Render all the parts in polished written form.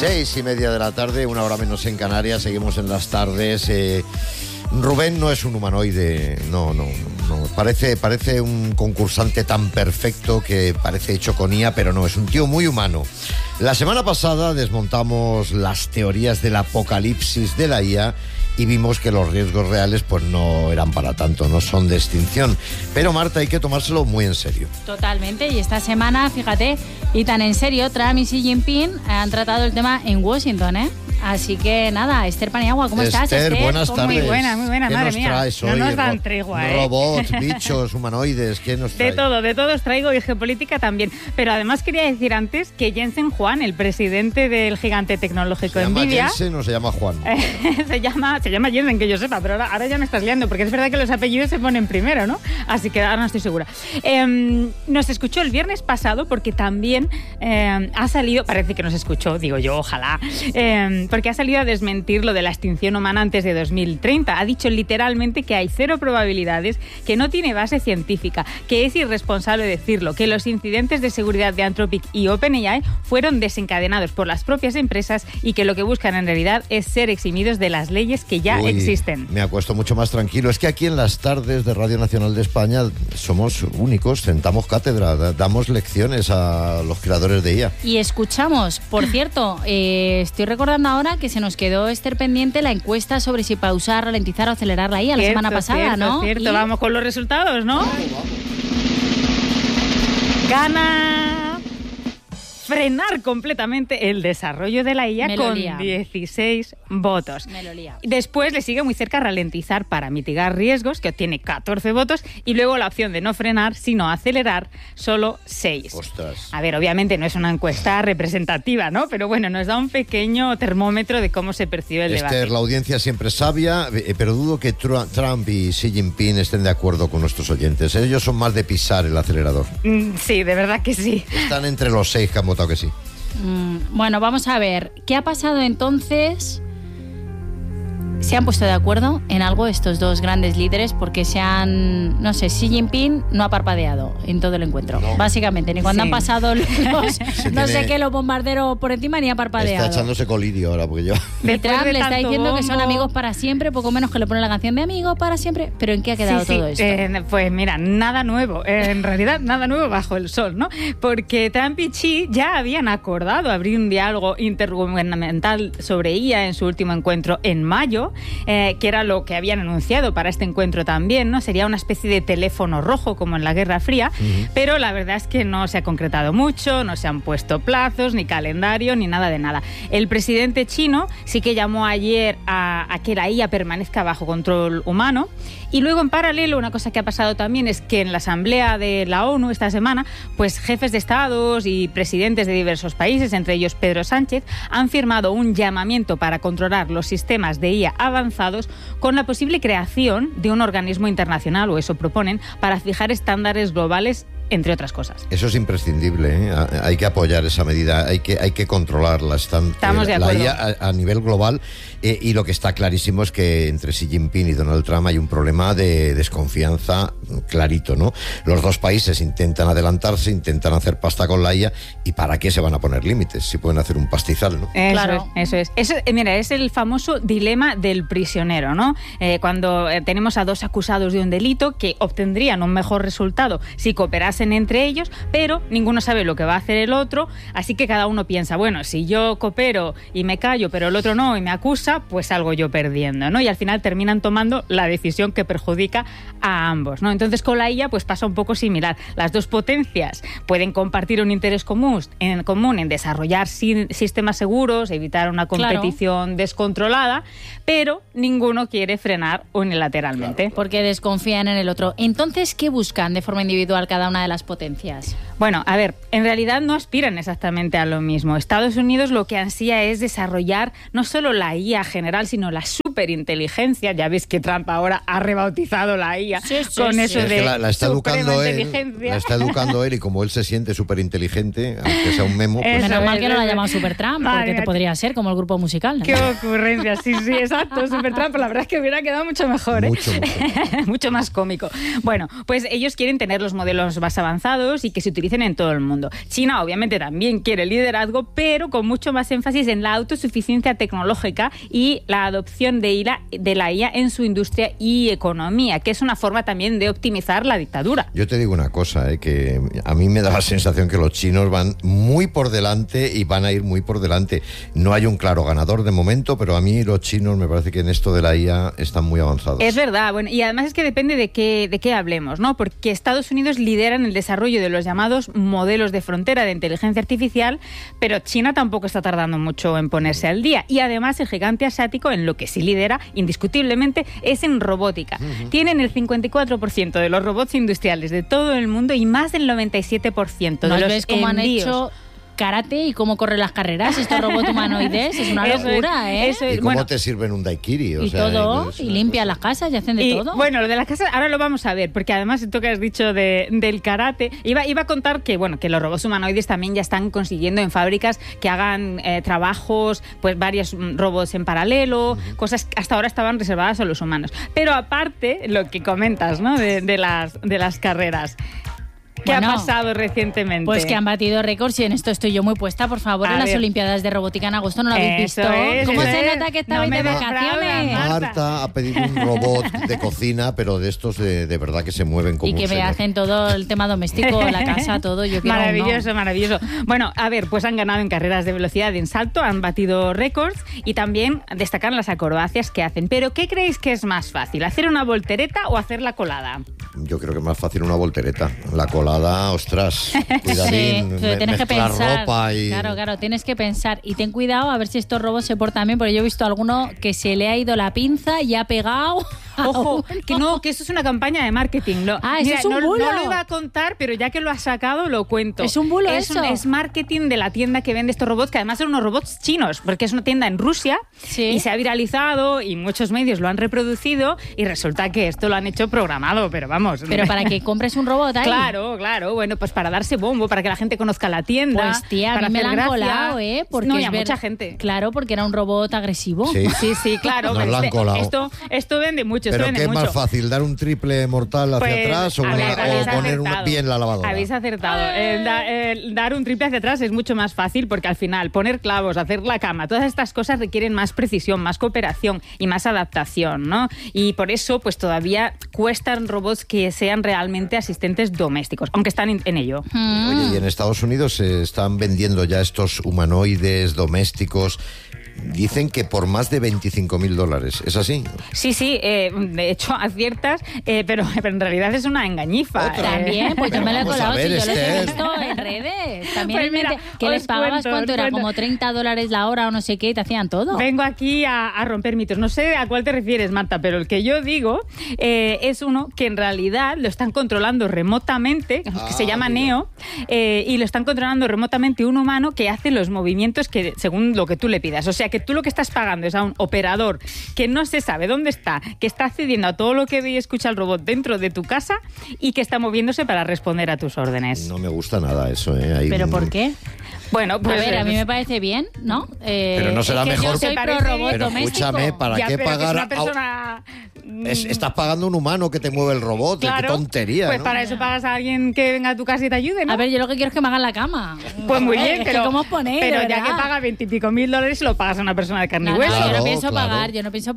6:30 de la tarde, 1 hora menos en Canarias. Seguimos en las tardes. Rubén no es un humanoide, no. Parece un concursante tan perfecto que parece hecho con IA, pero no, es un tío muy humano. La semana pasada desmontamos las teorías del apocalipsis de la IA y vimos que los riesgos reales pues no eran para tanto, no son de extinción. Pero Marta, hay que tomárselo muy en serio. Totalmente, y esta semana, fíjate, y tan en serio, Trump y Xi Jinping han tratado el tema en Washington, ¿eh? Así que nada, Esther Paniagua, ¿cómo estás, Esther? Buenas tardes. Muy buena, madre mía. Traes hoy? No nos dan tregua, ¿eh? Robots, bichos, humanoides, ¿qué nos trae? De todo os traigo, y geopolítica también. Pero además quería decir antes que Jensen Huang, el presidente del gigante tecnológico Nvidia... ¿Se llama Jensen o se llama Juan? se llama Jensen, que yo sepa, pero ahora ya me estás liando, porque es verdad que los apellidos se ponen primero, ¿no? Así que ahora no estoy segura. Nos escuchó el viernes pasado porque también ha salido, parece que nos escuchó, digo yo, ojalá, porque ha salido a desmentir lo de la extinción humana antes de 2030. Ha dicho literalmente que hay 0 probabilidades, que no tiene base científica, que es irresponsable decirlo, que los incidentes de seguridad de Anthropic y OpenAI fueron desencadenados por las propias empresas y que lo que buscan en realidad es ser eximidos de las leyes que ya existen. Me acuesto mucho más tranquilo. Es que aquí en las tardes de Radio Nacional de España somos únicos, sentamos cátedra, damos lecciones a los creadores de IA. Y escuchamos, por cierto, estoy recordando ahora que se nos quedó, Esther, pendiente la encuesta sobre si pausar, ralentizar o acelerar la IA la semana pasada, ¿no? Cierto. ¿Y? Vamos con los resultados, ¿no? Gana frenar completamente el desarrollo de la IA con 16 votos. Después le sigue muy cerca ralentizar para mitigar riesgos, que obtiene 14 votos, y luego la opción de no frenar, sino acelerar, solo 6. Ostras. A ver, obviamente no es una encuesta representativa, ¿no? Pero bueno, nos da un pequeño termómetro de cómo se percibe el debate. La audiencia siempre es sabia, pero dudo que Trump y Xi Jinping estén de acuerdo con nuestros oyentes. Ellos son más de pisar el acelerador. Sí, de verdad que sí. Están entre los 6 que han votado que sí. Bueno, vamos a ver. ¿Qué ha pasado entonces? ¿Se han puesto de acuerdo en algo estos dos grandes líderes? Porque no sé, Xi Jinping no ha parpadeado en todo el encuentro, básicamente, ni cuando han pasado los sé qué, los bombarderos por encima, ni ha parpadeado. Está echándose colirio ahora, porque yo... Trump le está diciendo que son amigos para siempre, poco menos que le pone la canción de amigos para siempre. ¿Pero en qué ha quedado todo esto? Pues mira, nada nuevo, en realidad nada nuevo bajo el sol, ¿no? Porque Trump y Xi ya habían acordado abrir un diálogo intergubernamental sobre IA en su último encuentro en mayo, que era lo que habían anunciado para este encuentro también, ¿no? Sería una especie de teléfono rojo como en la Guerra Fría, pero la verdad es que no se ha concretado mucho, no se han puesto plazos, ni calendario, ni nada de nada. El presidente chino sí que llamó ayer a que la IA permanezca bajo control humano, y luego en paralelo una cosa que ha pasado también es que en la Asamblea de la ONU esta semana, pues jefes de estados y presidentes de diversos países, entre ellos Pedro Sánchez, han firmado un llamamiento para controlar los sistemas de IA avanzados con la posible creación de un organismo internacional, o eso proponen, para fijar estándares globales, entre otras cosas. Eso es imprescindible, ¿eh? Hay que apoyar esa medida, hay que controlarla. Estamos de acuerdo. La IA a nivel global, y lo que está clarísimo es que entre Xi Jinping y Donald Trump hay un problema de desconfianza clarito, ¿no? Los dos países intentan adelantarse, intentan hacer pasta con la IA, ¿y para qué se van a poner límites? Si pueden hacer un pastizal, ¿no? Eso es. Mira, es el famoso dilema del prisionero, ¿no? Cuando tenemos a dos acusados de un delito que obtendrían un mejor resultado si cooperasen entre ellos, pero ninguno sabe lo que va a hacer el otro, así que cada uno piensa, bueno, si yo coopero y me callo, pero el otro no y me acusa, pues salgo yo perdiendo, ¿no? Y al final terminan tomando la decisión que perjudica a ambos, ¿no? Entonces con la IA pues pasa un poco similar. Las dos potencias pueden compartir un interés común en desarrollar sistemas seguros, evitar una competición descontrolada, pero ninguno quiere frenar unilateralmente. Porque desconfían en el otro. Entonces, ¿qué buscan de forma individual cada una de las potencias? Bueno, a ver, en realidad no aspiran exactamente a lo mismo. Estados Unidos lo que ansía es desarrollar no solo la IA general, sino la superinteligencia. Ya ves que Trump ahora ha rebautizado la IA con eso Es de que la está educando él, inteligencia. la está educando él, y como él se siente súper inteligente, aunque sea un memo, pues... Menos mal que no la ha llamado Super Trump, porque te podría ser como el grupo musical, ¿no? Qué ocurrencia, sí, exacto, Super Trump. La verdad es que hubiera quedado mucho mejor, ¿eh? Mucho. Mucho más cómico. Bueno, pues ellos quieren tener los modelos más avanzados y que se utilicen en todo el mundo. China, obviamente, también quiere liderazgo, pero con mucho más énfasis en la autosuficiencia tecnológica y la adopción de la IA en su industria y economía, que es una forma también de optimizar la dictadura. Yo te digo una cosa, que a mí me da la sensación que los chinos van muy por delante y van a ir muy por delante. No hay un claro ganador de momento, pero a mí los chinos me parece que en esto de la IA están muy avanzados. Es verdad, bueno, y además es que depende de qué hablemos, ¿no? Porque Estados Unidos lidera en el desarrollo de los llamados modelos de frontera de inteligencia artificial, pero China tampoco está tardando mucho en ponerse al día. Y además el gigante asiático, en lo que sí lidera indiscutiblemente, es en robótica. Tienen el 54% de los robots industriales de todo el mundo y más del 97% de ¿No los ves cómo han envíos. hecho karate y cómo corren las carreras estos robots humanoides? Es una locura, ¿eh? Eso es, ¿Y cómo bueno, te sirven un daiquiri? O y sea, todo, es y una limpian cosa. las casas y hacen de todo. Bueno, lo de las casas ahora lo vamos a ver, porque además esto que has dicho del karate, iba a contar que los robots humanoides también ya están consiguiendo en fábricas que hagan trabajos, pues varios robots en paralelo, cosas que hasta ahora estaban reservadas a los humanos. Pero aparte, lo que comentas, ¿no? de las carreras. ¿Qué ha pasado recientemente? Pues que han batido récords y en esto estoy yo muy puesta, por favor, en las Olimpiadas de Robótica en agosto, ¿no lo habéis visto? ¿Cómo se nota que estabais de vacaciones? Marta ha pedido un robot de cocina, pero de estos de verdad que se mueven como y que un me señor. hacen todo el tema doméstico, la casa, todo. Yo quiero maravilloso, maravilloso. Bueno, a ver, pues han ganado en carreras de velocidad en salto, han batido récords y también destacan las acrobacias que hacen. Pero ¿qué creéis que es más fácil? ¿Hacer una voltereta o hacer la colada? Yo creo que es más fácil una voltereta. La colada, ostras, cuidadín, sí, tienes que mezclar pensar. ropa y... Claro, tienes que pensar. Y ten cuidado a ver si estos robots se portan bien, porque yo he visto alguno que se le ha ido la pinza y ha pegado. Ojo, que eso es una campaña de marketing. Eso es un bulo. No lo iba a contar, pero ya que lo has sacado, lo cuento. Es un bulo eso. Es marketing de la tienda que vende estos robots, que además son unos robots chinos, porque es una tienda en Rusia y se ha viralizado y muchos medios lo han reproducido y resulta que esto lo han hecho programado, pero vamos. Pero para que compres un robot ahí. Claro, bueno, pues para darse bombo, para que la gente conozca la tienda. Pues tía, para a mí me la han hacer colado, gracia. porque no, es y a mucha gente. Claro, porque era un robot agresivo. Sí, claro. Nos pero la han colado. Esto vende mucho. ¿Pero vende qué es mucho. más fácil, dar un triple mortal hacia Pues, atrás o poner bien la lavadora? Habéis acertado. Dar un triple hacia atrás es mucho más fácil porque al final poner clavos, hacer la cama, todas estas cosas requieren más precisión, más cooperación y más adaptación, ¿no? Y por eso pues todavía cuestan robots que sean realmente asistentes domésticos, aunque están en ello. Oye, y en Estados Unidos se están vendiendo ya estos humanoides domésticos. Dicen que por más de $25.000. ¿Es así? Sí, de hecho aciertas, pero en realidad es una engañifa. También, pues yo me lo he Vamos a colado, ver, si yo los he Esther. visto en redes. También Pues mira, que les os pagabas, cuento, ¿cuánto os era? cuento. Como $30 la hora o no sé qué, y te hacían todo. Vengo aquí a romper mitos. No sé a cuál te refieres, Marta, pero el que yo digo es uno que en realidad lo están controlando remotamente, que se llama mira. Neo, y lo están controlando remotamente un humano que hace los movimientos que según lo que tú le pidas. O sea, que tú lo que estás pagando es a un operador que no se sabe dónde está, que está accediendo a todo lo que ve y escucha el robot dentro de tu casa y que está moviéndose para responder a tus órdenes. No me gusta nada eso, ¿eh? ¿Pero por qué? Bueno, pues A ver, a mí me parece bien, ¿no? Pero no será es que mejor. yo soy pro robot Pero doméstico. escúchame, ¿para Ya, qué pero que es pagar? una persona... Estás pagando un humano que te mueve el robot. Claro, Qué tontería, pues ¿no? para eso pagas a alguien que venga a tu casa y te ayude, ¿no? A ver, yo lo que quiero es que me hagan la cama. Pues muy bien, Es que pero ¿cómo os ponéis, pero de ya verdad? que paga $20 y pico mil, lo pagas a una persona de carne y No, hueso. yo no Claro, pienso claro. pagar, yo no pienso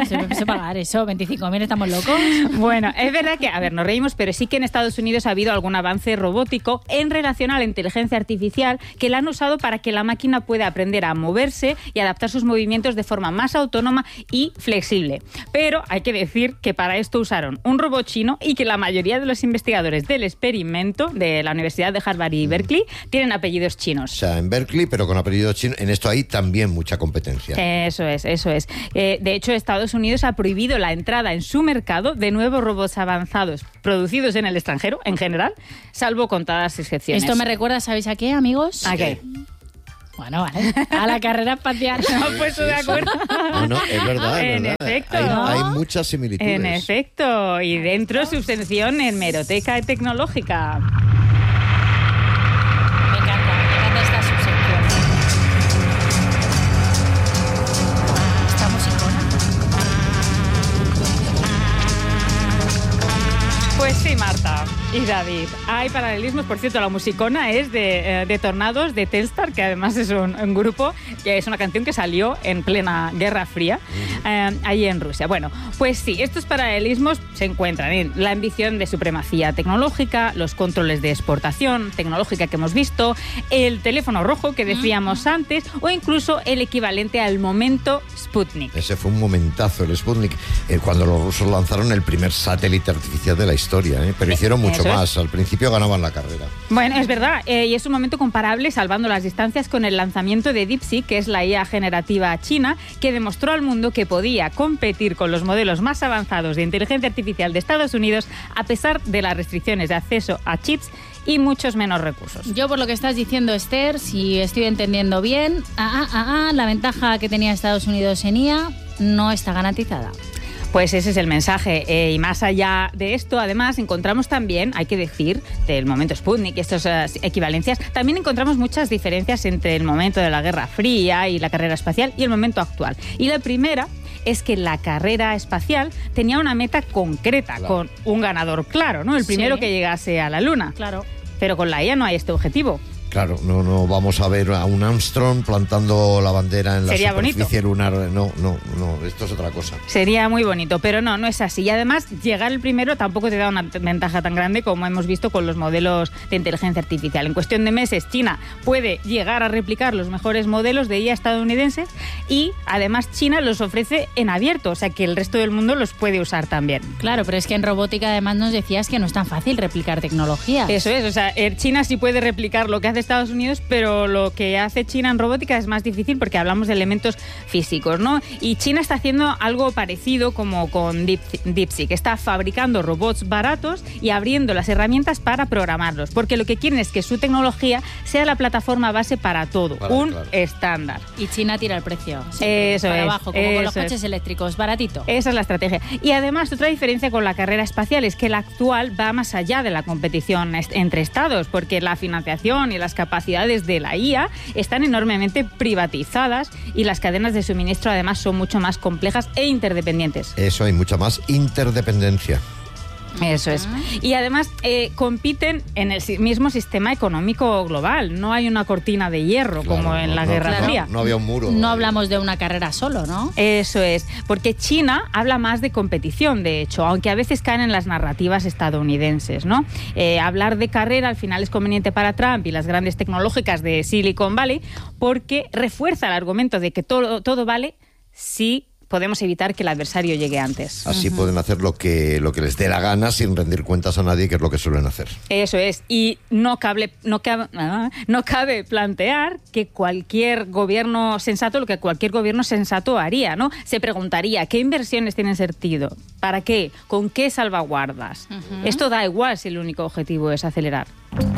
pagar eso, 25.000, estamos locos. Bueno, es verdad que, a ver, nos reímos, pero sí que en Estados Unidos ha habido algún avance robótico en relación a la inteligencia artificial que la han usado para que la máquina pueda aprender a moverse y adaptar sus movimientos de forma más autónoma y flexible. Pero hay que decir que para esto usaron un robot chino y que la mayoría de los investigadores del experimento de la Universidad de Harvard y Berkeley tienen apellidos O chinos. sea, en Berkeley, pero con apellido chino. En esto hay también mucha competencia. Eso es. De hecho, Estados Unidos ha prohibido la entrada en su mercado de nuevos robots avanzados producidos en el extranjero, en general, salvo contadas excepciones. Esto me recuerda, ¿sabéis a qué, amigos? ¿A qué? Bueno, vale. A la carrera espacial. No, pues de acuerdo. No, es verdad. En verdad. efecto. Hay muchas similitudes. En efecto. Y dentro subvención en hemeroteca tecnológica. Me encanta esta subsección. ¿Esta musicona? Pues sí, Marta y David. Hay paralelismos. Por cierto, la musicona es de Tornados, de Telstar, que además es un grupo, que es una canción que salió en plena Guerra Fría, allí en Rusia. Bueno, pues sí, estos paralelismos se encuentran en la ambición de supremacía tecnológica, los controles de exportación tecnológica que hemos visto, el teléfono rojo que decíamos antes, o incluso el equivalente al momento Sputnik. Ese fue un momentazo, el Sputnik, cuando los rusos lanzaron el primer satélite artificial de la historia, pero hicieron mucho más. Al principio ganaban la carrera. Bueno, es verdad, y es un momento comparable, salvando las distancias, con el lanzamiento de DeepSeek, que es la IA generativa china, que demostró al mundo que podía competir con los modelos más avanzados de inteligencia artificial de Estados Unidos, a pesar de las restricciones de acceso a chips y muchos menos recursos. Yo, por lo que estás diciendo, Esther, si estoy entendiendo bien, la ventaja que tenía Estados Unidos en IA no está garantizada. Pues ese es el mensaje. Y más allá de esto, además, encontramos también, hay que decir, del momento Sputnik y estas equivalencias, también encontramos muchas diferencias entre el momento de la Guerra Fría y la carrera espacial y el momento actual. Y la primera es que la carrera espacial tenía una meta concreta, claro, con un ganador claro, ¿no? El primero que llegase a la Luna. Claro. Pero con la IA no hay este objetivo. Claro, no vamos a ver a un Armstrong plantando la bandera en la Sería superficie bonito. lunar. No, esto es otra cosa. Sería muy bonito, pero no es así. Y además, llegar el primero tampoco te da una ventaja tan grande como hemos visto con los modelos de inteligencia artificial. En cuestión de meses, China puede llegar a replicar los mejores modelos de IA estadounidenses y además China los ofrece en abierto, o sea que el resto del mundo los puede usar también. Claro, pero es que en robótica además nos decías que no es tan fácil replicar tecnologías. Eso es, o sea, China sí puede replicar lo que hace Estados Unidos, pero lo que hace China en robótica es más difícil porque hablamos de elementos físicos, ¿no? Y China está haciendo algo parecido como con DeepSeek. Está fabricando robots baratos y abriendo las herramientas para programarlos, porque lo que quieren es que su tecnología sea la plataforma base para todo, estándar. Y China tira el precio. Eso para es. abajo, como con los coches eléctricos, baratito. Esa es la estrategia. Y además, otra diferencia con la carrera espacial es que la actual va más allá de la competición entre estados, porque la financiación y las capacidades de la IA están enormemente privatizadas y las cadenas de suministro además son mucho más complejas e interdependientes. Eso, hay mucha más interdependencia. Eso es. Y además compiten en el mismo sistema económico global. No hay una cortina de hierro como en la Guerra Fría. No había un muro. No hablamos de una carrera solo, ¿no? Eso es. Porque China habla más de competición, de hecho, aunque a veces caen en las narrativas estadounidenses, ¿no? Hablar de carrera al final es conveniente para Trump y las grandes tecnológicas de Silicon Valley porque refuerza el argumento de que todo vale si podemos evitar que el adversario llegue antes. Así pueden hacer lo que les dé la gana sin rendir cuentas a nadie, que es lo que suelen hacer. Eso es. Y no cabe plantear que cualquier gobierno sensato, lo que cualquier gobierno sensato haría, ¿no? Se preguntaría, ¿qué inversiones tienen sentido? ¿Para qué? ¿Con qué salvaguardas? Esto da igual si el único objetivo es acelerar.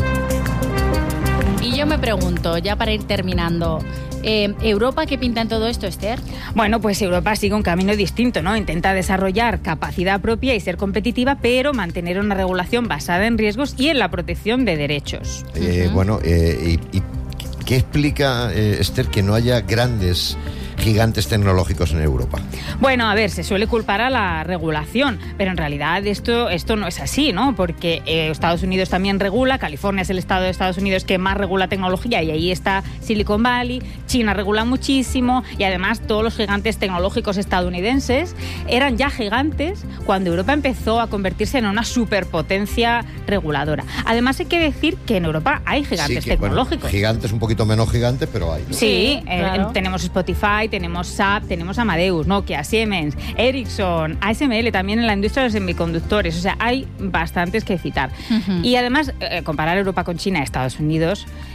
Y yo me pregunto, ya para ir terminando, ¿Europa qué pinta en todo esto, Esther? Bueno, pues Europa sigue un camino distinto, ¿no? Intenta desarrollar capacidad propia y ser competitiva, pero mantener una regulación basada en riesgos y en la protección de derechos. Bueno, ¿y qué explica, Esther, que no haya grandes gigantes tecnológicos en Europa? Bueno, a ver, se suele culpar a la regulación, pero en realidad esto no es así, ¿no? Porque Estados Unidos también regula, California es el estado de Estados Unidos que más regula tecnología y ahí está Silicon Valley, China regula muchísimo y además todos los gigantes tecnológicos estadounidenses eran ya gigantes cuando Europa empezó a convertirse en una superpotencia reguladora. Además hay que decir que en Europa hay gigantes tecnológicos. Bueno, gigantes, un poquito menos gigantes, pero hay, ¿no? Sí, claro. Tenemos Spotify, tenemos SAP, tenemos Amadeus, Nokia, Siemens, Ericsson, ASML también en la industria de los semiconductores. O sea, hay bastantes que citar. Y además, comparar Europa con China y Estados Unidos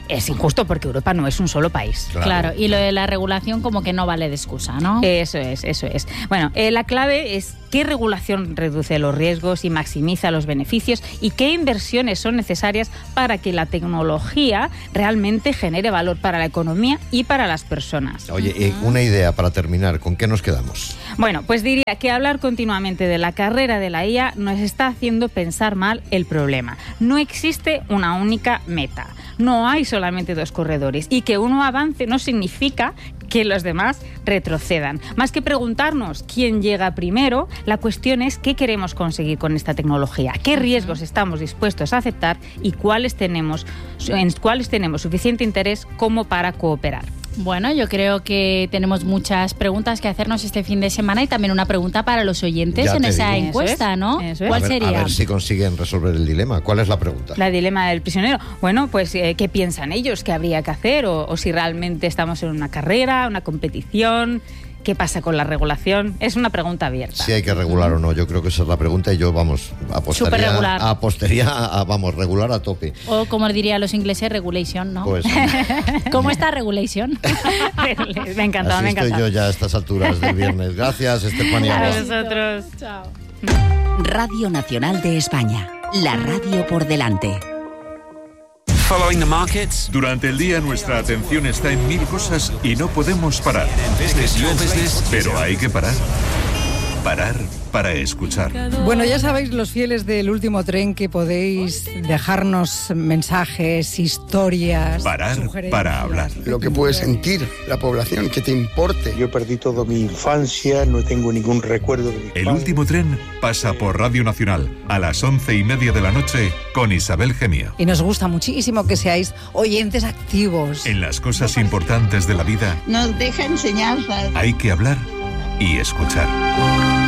es injusto porque Europa no es un solo país. Claro, y lo de la regulación como que no vale de excusa, ¿no? Eso es. Bueno, la clave es qué regulación reduce los riesgos y maximiza los beneficios y qué inversiones son necesarias para que la tecnología realmente genere valor para la economía y para las personas. Oye, una idea para terminar, ¿con qué nos quedamos? Bueno, pues diría que hablar continuamente de la carrera de la IA nos está haciendo pensar mal el problema. No existe una única meta. No hay solamente 2 corredores y que uno avance no significa que los demás retrocedan. Más que preguntarnos quién llega primero, la cuestión es qué queremos conseguir con esta tecnología, qué riesgos estamos dispuestos a aceptar y en cuáles tenemos suficiente interés como para cooperar. Bueno, yo creo que tenemos muchas preguntas que hacernos este fin de semana y también una pregunta para los oyentes Ya en te esa digo. encuesta, ¿no? Eso es. ¿Cuál A sería? ver si consiguen resolver el dilema. ¿Cuál es la pregunta? La dilema del prisionero. Bueno, pues ¿qué piensan ellos? ¿Qué habría que hacer? O si realmente estamos en una carrera, una competición. ¿Qué pasa con la regulación? Es una pregunta abierta. Si hay que regular o no, yo creo que esa es la pregunta y yo, Superregular. apostaría a regular a tope. O como dirían los ingleses, regulation, ¿no? Pues ¿Cómo está regulation? Me encantaba, así me estoy encantaba. yo ya a estas alturas del viernes. Gracias, Estefania. A vosotros. Chao. Radio Nacional de España. La radio por delante. Following the markets. Durante el día nuestra atención está en 1000 cosas y no podemos parar. Business, your business. Pero hay que parar. Parar para escuchar. Bueno, ya sabéis, los fieles del último tren, que podéis dejarnos mensajes, historias, Parar sugerencias. para hablar. Lo que puede sentir la población, que te importe. Yo perdí toda mi infancia, no tengo ningún recuerdo de mi El último tren pasa por Radio Nacional a las 11:30 de la noche con Isabel Gemio. Y nos gusta muchísimo que seáis oyentes activos. En las cosas importantes de la vida Nos deja enseñanzas. hay que hablar y escuchar.